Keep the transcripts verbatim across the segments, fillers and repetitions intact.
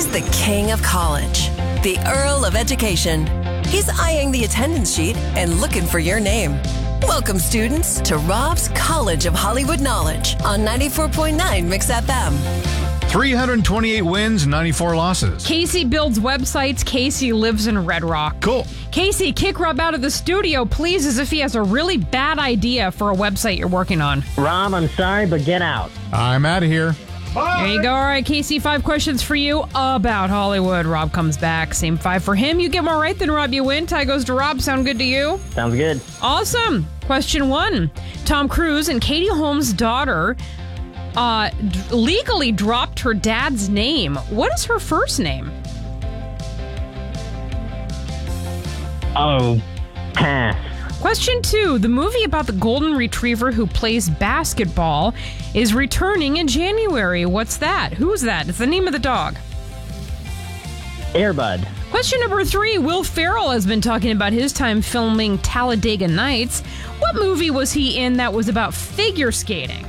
the king of college, the Earl of Education. He's eyeing the attendance sheet and looking for your name. Welcome, students, to Rob's College of Hollywood Knowledge on ninety-four point nine Mix F M. three hundred twenty-eight wins, ninety-four losses. Casey builds websites. Casey lives in Red Rock. Cool. Casey, kick Rob out of the studio, please, as if he has a really bad idea for a website you're working on. Rob, I'm sorry, but get out. I'm out of here. Bye. There you go. All right, Casey, five questions for you about Hollywood. Rob comes back. Same five for him. You get more right than Rob, you win. Tie goes to Rob. Sound good to you? Sounds good. Awesome. Question one. Tom Cruise and Katie Holmes' daughter uh, d- legally dropped her dad's name. What is her first name? Oh, pass. Question two. The movie about the golden retriever who plays basketball is returning in January. What's that? Who's that? It's the name of the dog. Airbud. Question number three. Will Ferrell has been talking about his time filming Talladega Nights. What movie was he in that was about figure skating?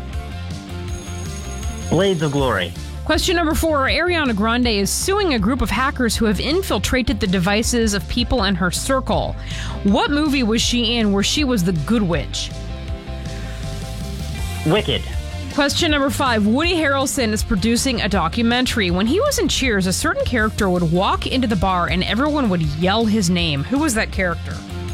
Blades of Glory. Question number four. Ariana Grande is suing a group of hackers who have infiltrated the devices of people in her circle. What movie was she in where she was the good witch? Wicked. Question number five. Woody Harrelson is producing a documentary. When he was in Cheers, a certain character would walk into the bar and everyone would yell his name. Who was that character?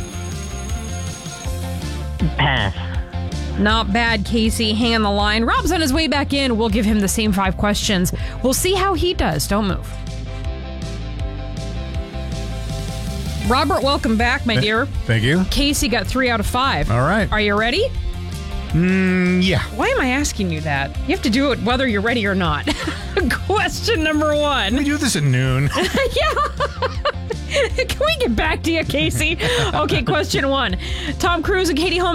Pass. Not bad, Casey. Hang on the line. Rob's on his way back in. We'll give him the same five questions. We'll see how he does. Don't move. Robert, welcome back, my dear. Thank you. Casey got three out of five. All right. Are you ready? Mm, yeah. Why am I asking you that? You have to do it whether you're ready or not. Question number one. We do this at noon. Yeah. Can we get back to you, Casey? Okay, question one. Tom Cruise and Katie Holmes